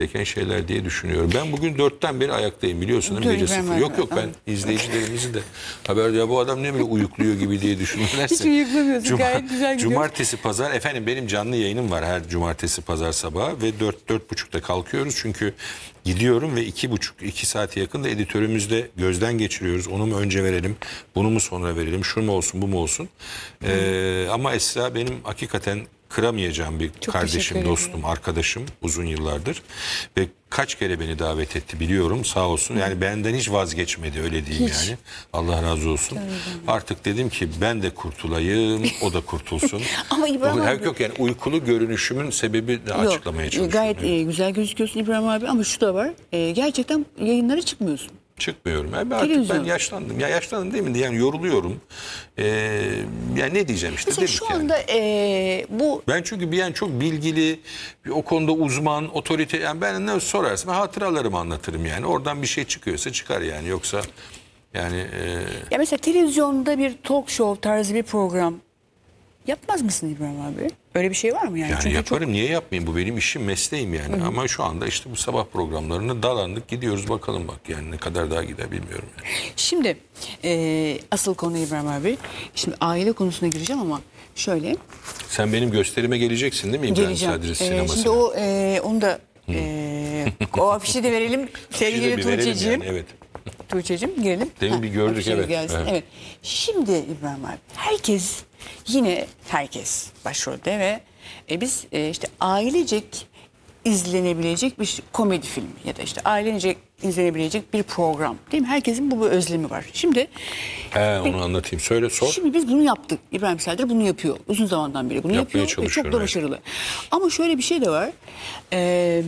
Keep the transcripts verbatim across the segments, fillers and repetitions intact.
gereken şeyler diye düşünüyorum. Ben bugün dörtten beri ayaktayım biliyorsun değil mi? Gece sıfır. Yok yok ben izleyicilerimizi de haber ya bu adam ne böyle uyukluyor gibi diye düşünürlerse. Hiç uyuklamıyorsun Cuma, gayet güzel gidiyor. Cumartesi pazar efendim benim canlı yayınım var her cumartesi pazar sabahı ve dört dört buçukta kalkıyoruz çünkü gidiyorum ve iki buçuk iki saate yakın da editörümüzle gözden geçiriyoruz. Onu mu önce verelim, bunu mu sonra verelim, şu mu olsun, bu mu olsun. Ee, ama Esra benim hakikaten kıramayacağım bir Çok kardeşim, dostum, arkadaşım uzun yıllardır ve kaç kere beni davet etti biliyorum sağ olsun. Yani benden hiç vazgeçmedi öyle diyeyim hiç. yani. Allah razı olsun. Artık dedim ki ben de kurtulayım, o da kurtulsun. Ama İbrahim abi... Yok yani uykulu görünüşümün sebebi de açıklamaya çalışıyorum. Gayet e, güzel gözüküyorsun İbrahim abi ama şu da var. E, gerçekten yayınlara çıkmıyorsun. Çıkmıyorum. Yani ben artık ben yaşlandım. Ya yaşlandım değil mi? Yani yoruluyorum. Ee, yani ne diyeceğim işte. Mesela şu yani. anda e, bu... Ben çünkü bir yani çok bilgili, o konuda uzman, otorite. Yani ben ne sorarsın ben hatıralarımı anlatırım yani. Oradan bir şey çıkıyorsa çıkar yani. Yoksa yani... E... Ya mesela televizyonda bir talk show tarzı bir program yapmaz mısın İbrahim abi? Öyle bir şey var mı yani? Yani Çünkü yaparım. çok... Niye yapmayayım? Bu benim işim, mesleğim yani. Hı-hı. Ama şu anda işte bu sabah programlarına dalandık gidiyoruz bakalım bak yani ne kadar daha gider bilmiyorum. Yani. Şimdi e, asıl konu İbrahim abi. Şimdi aile konusuna gireceğim ama şöyle. Sen benim gösterime geleceksin değil mi İbrahim Sadri sinemasına? Ee, şimdi o e, onu da e, o afişi de verelim sevgili Tuğçe'ciğim. Yani, evet. Tuğçe'ciğim girelim. Demin ha, bir gördük evet. evet. Evet. Şimdi İbrahim abi herkes yine herkes başrolde ve e, biz e, işte ailecek izlenebilecek bir komedi filmi ya da işte ailecek izlenebilecek bir program değil mi? Herkesin bu bir özlemi var. Şimdi He, onu anlatayım. Söyle sor. Şimdi biz bunu yaptık. İbrahim Serdar bunu yapıyor. Uzun zamandan beri bunu Yapmaya yapıyor ve çok da başarılı. Evet. Ama şöyle bir şey de var. Ee,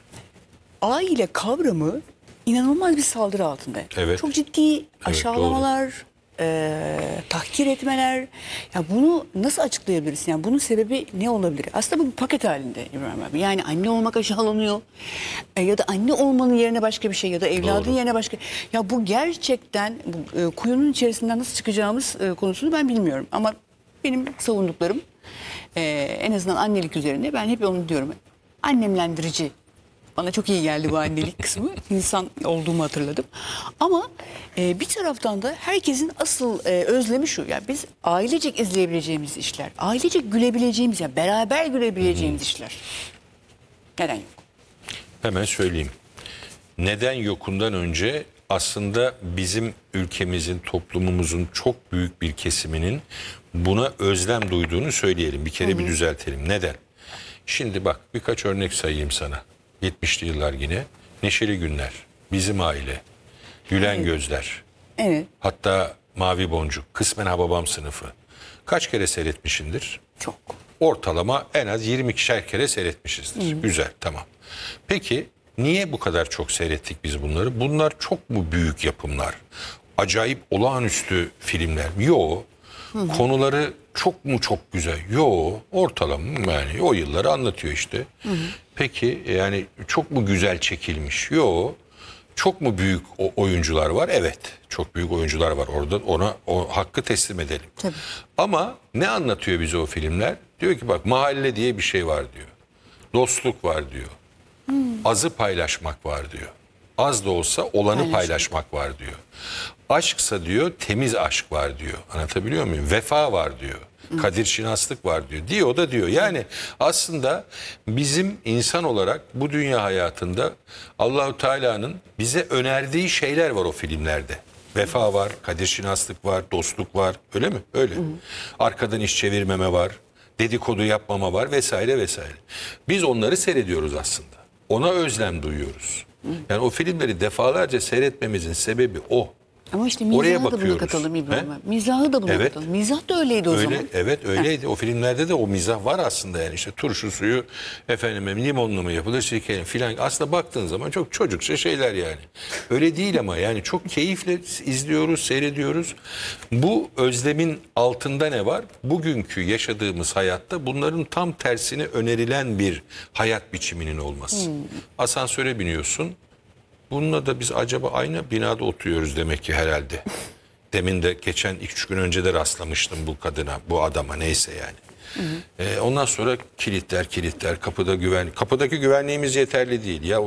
aile kavramı inanılmaz bir saldırı altında. Evet. Çok ciddi aşağılamalar, evet, e, tahkir etmeler. Ya bunu nasıl açıklayabilirsin? Yani bunun sebebi ne olabilir? Aslında bu bir paket halinde İbrahim abi. Yani anne olmak aşağılanıyor. E, ya da anne olmanın yerine başka bir şey ya da evladın doğru, yerine başka. Ya bu gerçekten bu, e, kuyunun içerisinden nasıl çıkacağımız e, konusunu ben bilmiyorum. Ama benim savunduklarım e, en azından annelik üzerine ben hep onu diyorum. Annemlendirici. Bana çok iyi geldi bu annelik kısmı. İnsan olduğumu hatırladım. Ama e, bir taraftan da herkesin asıl e, özlemi şu. Yani biz ailecek izleyebileceğimiz işler, ailecek gülebileceğimiz, yani beraber gülebileceğimiz işler. Neden yok? Hemen söyleyeyim. Neden yokundan önce aslında bizim ülkemizin, toplumumuzun çok büyük bir kesiminin buna özlem duyduğunu söyleyelim. Bir kere Hı-hı. bir düzeltelim. Neden? Şimdi bak birkaç örnek sayayım sana. yetmişli yıllar yine. Neşeli Günler, Bizim Aile, Gülen evet. Gözler. Evet. Hatta Mavi Boncuk, kısmen Hababam Sınıfı. Kaç kere seyretmişindir? Çok. Ortalama en az yirmi ikişer kere seyretmişizdir. Hı. Güzel, tamam. Peki niye bu kadar çok seyrettik biz bunları? Bunlar çok mu büyük yapımlar? Acayip olağanüstü filmler? Yo. Hı hı. Konuları çok mu çok güzel? Yo, ortalama yani o yılları anlatıyor işte. Hı hı. Peki yani çok mu güzel çekilmiş? Yo. Çok mu büyük oyuncular var? Evet. Çok büyük oyuncular var orada. Ona o hakkı teslim edelim. Tabii. Ama ne anlatıyor bize o filmler? Diyor ki bak mahalle diye bir şey var diyor. Dostluk var diyor. Hmm. Azı paylaşmak var diyor. Az da olsa olanı Paylaşım. paylaşmak var diyor. Aşksa diyor temiz aşk var diyor. Anlatabiliyor muyum? Vefa var diyor. Kadir şinaslık var diyor. Diyor da diyor. Yani aslında bizim insan olarak bu dünya hayatında Allahu Teala'nın bize önerdiği şeyler var o filmlerde. Vefa var, kadir şinaslık var, dostluk var. Öyle mi? Öyle. Hı hı. Arkadan iş çevirmeme var, dedikodu yapmama var vesaire vesaire. Biz onları seyrediyoruz aslında. Ona özlem duyuyoruz. Hı. Yani o filmleri defalarca seyretmemizin sebebi o. Ama işte mizahı da buna katalım İbrahim. Mizahı da buna evet. katalım. Mizah da öyleydi o Öyle, zaman. Evet öyleydi. Ha. O filmlerde de o mizah var aslında yani işte turşu suyu efendim limonlu mu yapılır şekerin filan. Aslında baktığın zaman çok çocukça şeyler yani. Öyle değil ama yani çok keyifle izliyoruz, seyrediyoruz. Bu özlemin altında ne var? Bugünkü yaşadığımız hayatta bunların tam tersini önerilen bir hayat biçiminin olması. Hmm. Asansöre biniyorsun. Bununla da biz acaba aynı binada oturuyoruz demek ki herhalde. Demin de geçen iki üç gün önce de rastlamıştım bu kadına, bu adama neyse yani. Ee, ondan sonra kilitler kilitler kapıda güven kapıdaki güvenliğimiz yeterli değil ya.